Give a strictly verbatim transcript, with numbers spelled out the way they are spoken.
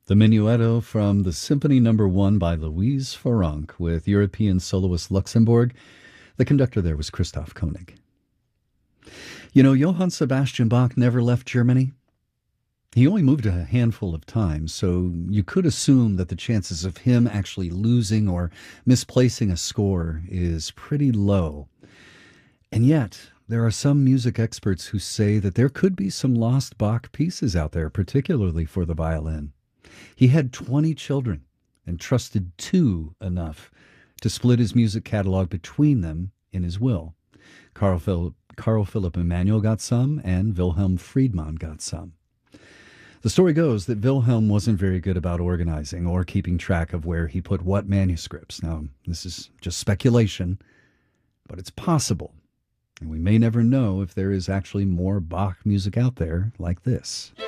The Minuetto from the Symphony Number One by Louise Farrenc with European soloist Luxembourg. The conductor there was Christoph Koenig. You know, Johann Sebastian Bach never left Germany. He only moved a handful of times, so you could assume that the chances of him actually losing or misplacing a score is pretty low. And yet, there are some music experts who say that there could be some lost Bach pieces out there, particularly for the violin. He had twenty children and trusted two enough to split his music catalog between them in his will. Carl Philipp, Carl Philipp Emanuel got some, and Wilhelm Friedmann got some. The story goes that Wilhelm wasn't very good about organizing or keeping track of where he put what manuscripts. Now, this is just speculation, but it's possible. And we may never know if there is actually more Bach music out there like this.